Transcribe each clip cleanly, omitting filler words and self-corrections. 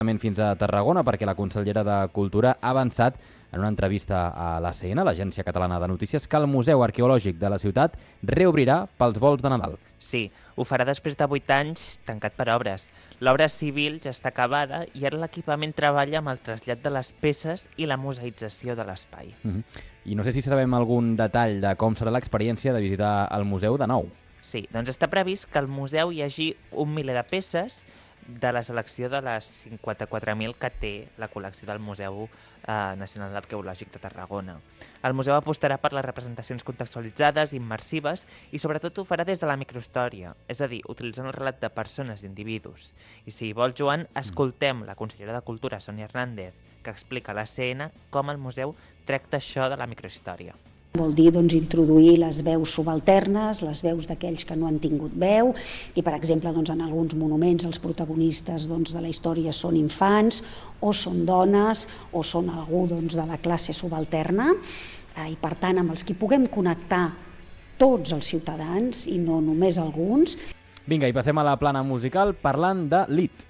fins a Tarragona perquè la consellera de Cultura ha avançat en una entrevista a l'ACN, l'Agència Catalana de Notícies, que el Museu Arqueològic de la ciutat reobrirà pels volts de Nadal. Sí, ho farà després de 8 anys tancat per obres. L'obra civil ja està acabada i ara l'equipament treballa amb el trasllat de les peces i la museïtzació de l'espai. I no sé si sabem algun detall de com serà l'experiència de visitar el museu de nou. Sí, doncs està previst que al museu hi hagi 1 miler de peces de la selecció de les 54.000 que té la col·lecció del Museu Nacional Arqueològic de Tarragona. El museu apostarà per les representacions contextualitzades, immersives i sobretot ho farà des de la microhistòria, és a dir, utilitzant el relat de persones, d'individus. I si vols, Joan, escoltem la consellera de Cultura, Sònia Hernández, que explica a l'ACN com el museu tracta això de la microhistòria. Vol dir introduir les veus subalternes, les veus d'aquells que no han tingut veu, i per exemple en alguns monuments els protagonistes de la història són infants, o són dones, o són algú de la classe subalterna, i per tant amb els que puguem connectar tots els ciutadans i no només alguns. Vinga, i passem a la plana musical parlant de Lit.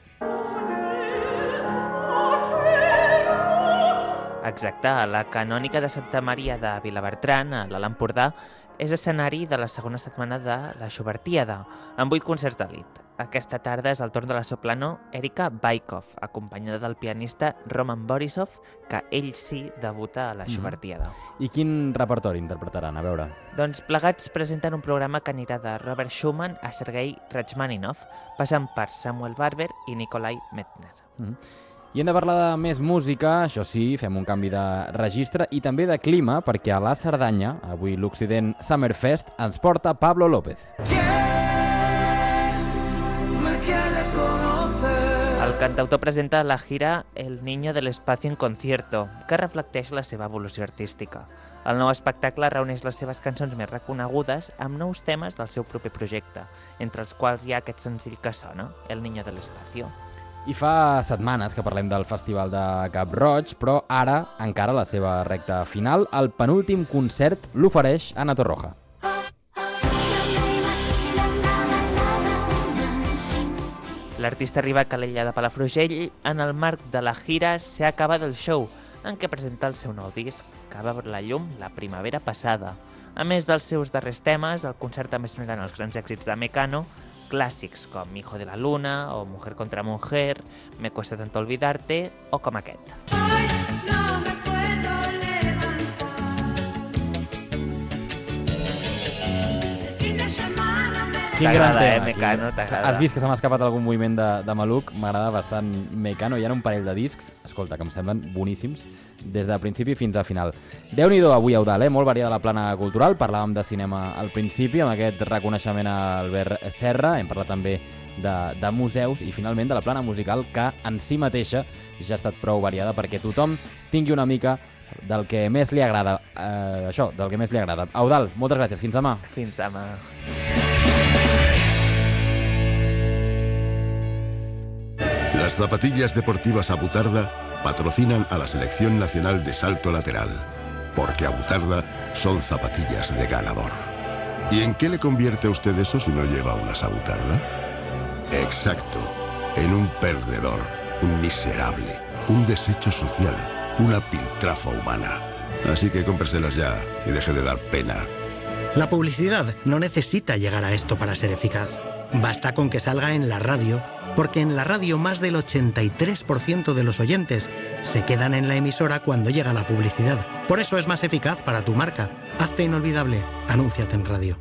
Exacte, la canònica de Santa Maria de Vilabertran, a l'Alt Empordà, és escenari de la segona setmana de la Schubertíada, amb 8 concerts d'elit. Aquesta tarda és el torn de la soprano Erika Baikov, acompanyada del pianista Roman Borisov, que ell sí debuta a la Schubertíada. I quin repertori interpretaran? A veure. Doncs plegats presenten un programa que anirà de Robert Schumann a Sergei Rachmaninov, passant per Samuel Barber i Nikolai Medtner. I hem de parlar de més música, això sí, fem un canvi de registre i també de clima, perquè a la Cerdanya, avui l'Occident Summerfest, ens porta Pablo López. El cantautor presenta la gira El Niño del Espacio en Concierto, que reflecteix la seva evolució artística. El nou espectacle reuneix les seves cançons més reconegudes amb nous temes del seu propi projecte, entre els quals hi ha aquest senzill que sona, El Niño del Espacio. I fa setmanes que parlem del Festival de Cap-roig, però ara, encara a la seva recta final, el penúltim concert l'ofereix Ana Torroja. L'artista arriba a Calella de Palafrugell en el marc de la gira Se ha acabado el show, en què presenta el seu nou disc, que va veure la llum la primavera passada. A més dels seus darrers temes, el concert també sonaran els grans èxits de Mecano, clàssics com Hijo de la Luna o Mujer contra Mujer, Me cuesta tanto olvidarte o com aquest. T'agrada, Mecano, t'agrada. Has vist que se m'ha escapat algun moviment de maluc? M'agrada bastant Mecano. Hi ha un parell de discs, escolta, que em semblen boníssims, des de principi fins a final. Déu-n'hi-do avui, Eudal, molt variada la plana cultural. Parlàvem de cinema al principi, amb aquest reconeixement a Albert Serra. Hem parlat també de museus i, finalment, de la plana musical, que en si mateixa ja ha estat prou variada perquè tothom tingui una mica del que més li agrada. Del que més li agrada. Eudal, moltes gràcies. Fins demà. Fins demà. Las zapatillas deportivas Abutarda patrocinan a la Selección Nacional de Salto Lateral, porque Abutarda son zapatillas de ganador. ¿Y en qué le convierte a usted eso si no lleva unas Abutarda? Exacto, en un perdedor, un miserable, un desecho social, una piltrafa humana. Así que cómpreselas ya y deje de dar pena. La publicidad no necesita llegar a esto para ser eficaz. Basta con que salga en la radio, porque en la radio más del 83% de los oyentes se quedan en la emisora cuando llega la publicidad. Por eso es más eficaz para tu marca. Hazte inolvidable. Anúnciate en radio.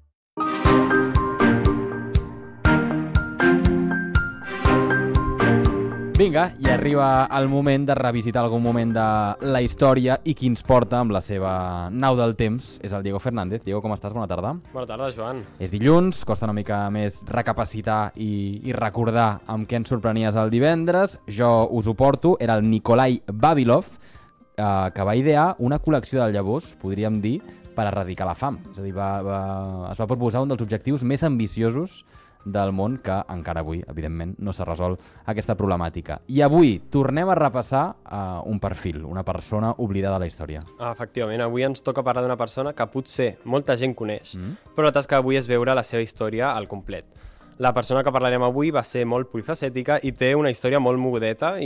Vinga, i arriba el moment de revisitar algun moment de la història i qui ens porta amb la seva nau del temps és el Diego Fernández. Diego, com estàs? Bona tarda. Bona tarda, Joan. És dilluns, costa una mica més recapacitar i recordar amb què ens sorprenies el divendres. Jo us ho porto, era el Nikolai Vavilov, que va idear una col·lecció de llavors, podríem dir, per erradicar la fam. És a dir, es va proposar un dels objectius més ambiciosos del món, que encara avui, evidentment, no s'ha resolt aquesta problemàtica. I avui tornem a repassar un perfil, una persona oblidada de la història. Efectivament, avui ens toca parlar d'una persona que potser molta gent coneix, però la tasca d'avui és veure la seva història al complet. La persona que parlarem avui va ser molt polifacètica i té una història molt mogudeta